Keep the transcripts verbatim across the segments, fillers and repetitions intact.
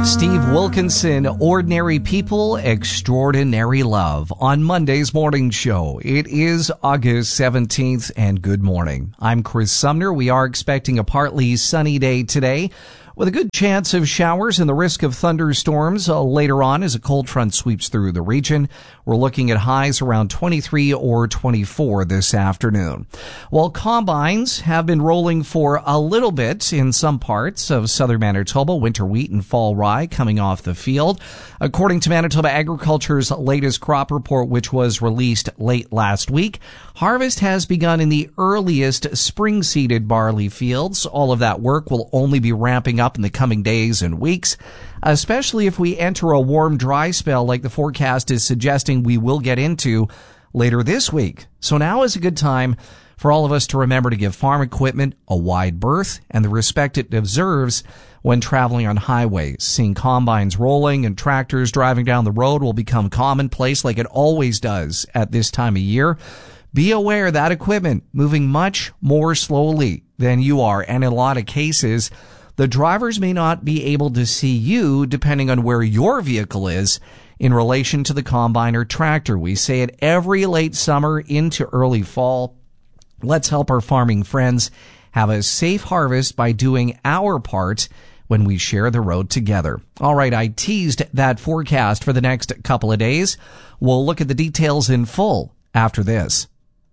Steve Wilkinson, Ordinary People, Extraordinary Love on Monday's morning show. It is August seventeenth, and good morning. I'm Chris Sumner. We are expecting a partly sunny day today, with a good chance of showers and the risk of thunderstorms uh, later on as a cold front sweeps through the region. We're looking at highs around twenty-three or twenty-four this afternoon. While combines have been rolling for a little bit in some parts of southern Manitoba, winter wheat and fall rye coming off the field. According to Manitoba Agriculture's latest crop report, which was released late last week, harvest has begun in the earliest spring-seeded barley fields. All of that work will only be ramping up in the coming days and weeks, especially if we enter a warm, dry spell like the forecast is suggesting we will get into later this week. So now is a good time for all of us to remember to give farm equipment a wide berth and the respect it deserves when traveling on highways. Seeing combines rolling and tractors driving down the road will become commonplace like it always does at this time of year. Be aware that equipment moving much more slowly than you are, and in a lot of cases, the drivers may not be able to see you depending on where your vehicle is in relation to the combine or tractor. We say it every late summer into early fall. Let's help our farming friends have a safe harvest by doing our part when we share the road together. All right, I teased that forecast for the next couple of days. We'll look at the details in full after this.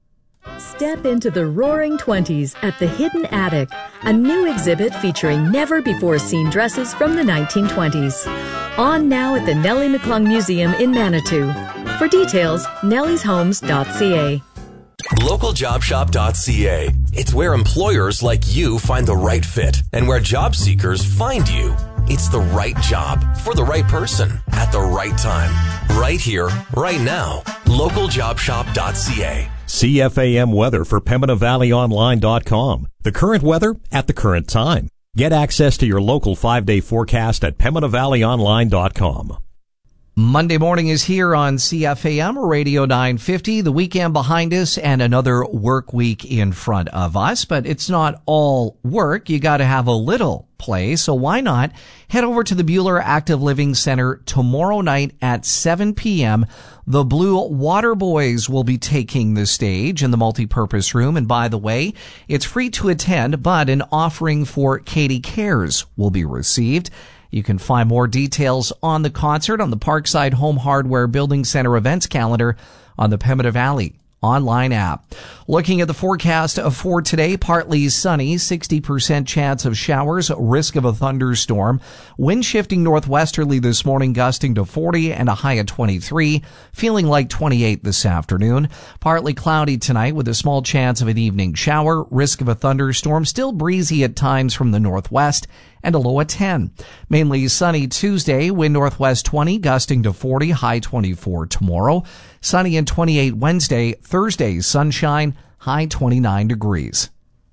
Step into the roaring twenties at the Hidden Attic, a new exhibit featuring never-before-seen dresses from the nineteen twenties. On now at the Nellie McClung Museum in Manitou. For details, nellies homes dot c a. local job shop dot c a. It's where employers like you find the right fit and where job seekers find you. It's the right job for the right person at the right time. Right here, right now. local job shop dot c a. C F A M weather for Pembina Valley Online dot com. The current weather at the current time. Get access to your local five-day forecast at Pembina Valley Online dot com. Monday morning is here on C F A M Radio nine fifty. The weekend behind us and another work week in front of us. But it's not all work. You got to have a little play. So why not head over to the Buhler Active Living Center tomorrow night at seven p.m. The Blue Water Boys will be taking the stage in the multipurpose room. And by the way, it's free to attend, but an offering for Katie Cares will be received. You can find more details on the concert on the Parkside Home Hardware Building Center events calendar on the Pembina Valley online app. Looking at the forecast for today, partly sunny, sixty percent chance of showers, risk of a thunderstorm. Wind shifting northwesterly this morning, gusting to forty and a high of twenty-three, feeling like twenty-eight this afternoon. Partly cloudy tonight with a small chance of an evening shower, risk of a thunderstorm, still breezy at times from the northwest, and a low of ten. Mainly sunny Tuesday, wind northwest twenty, gusting to forty, high twenty-four tomorrow. Sunny and twenty-eight Wednesday. Thursday, sunshine, high twenty-nine degrees.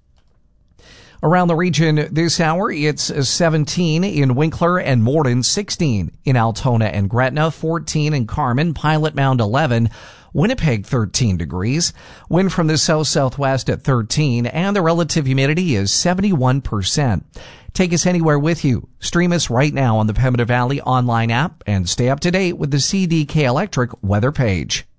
Around the region this hour, it's seventeen in Winkler and Morden, sixteen in Altona and Gretna, fourteen in Carmen, Pilot Mound eleven, Winnipeg thirteen degrees, wind from the south-southwest at thirteen, and the relative humidity is seventy-one percent. Take us anywhere with you. Stream us right now on the Pembina Valley online app and stay up to date with the C D K Electric weather page.